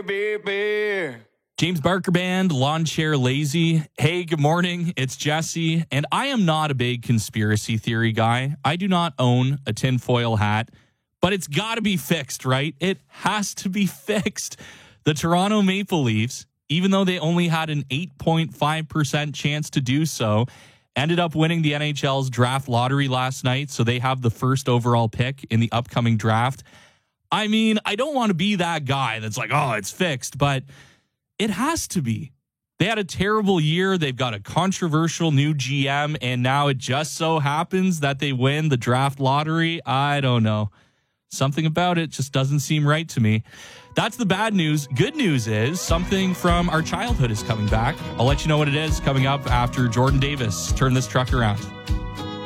James Barker Band, Lawn Chair Lazy. Hey, good morning. It's Jesse, and I am not a big conspiracy theory guy. I do not own a tinfoil hat, but it's got to be fixed, right? It has to be fixed. The Toronto Maple Leafs, even though they only had an 8.5% chance to do so, ended up winning the NHL's draft lottery last night, so they have the first overall pick in the upcoming draft. I mean, I don't want to be that guy that's like, oh, it's fixed, but it has to be. They had a terrible year. They've got a controversial new GM, and now it just so happens that they win the draft lottery. I don't know. Something about it just doesn't seem right to me. That's the bad news. Good news is something from our childhood is coming back. I'll let you know what it is coming up after Jordan Davis. Turn this truck around.